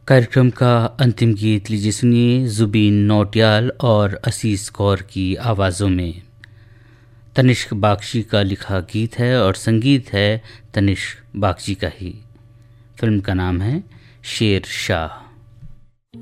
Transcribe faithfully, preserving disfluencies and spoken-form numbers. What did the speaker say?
कार्यक्रम का अंतिम गीत लीजिए सुनिए जुबीन नौटियाल और असीस कौर की आवाज़ों में। तनिष्क बागची का लिखा गीत है और संगीत है तनिष्क बागची का ही। फिल्म का नाम है शेर शाह।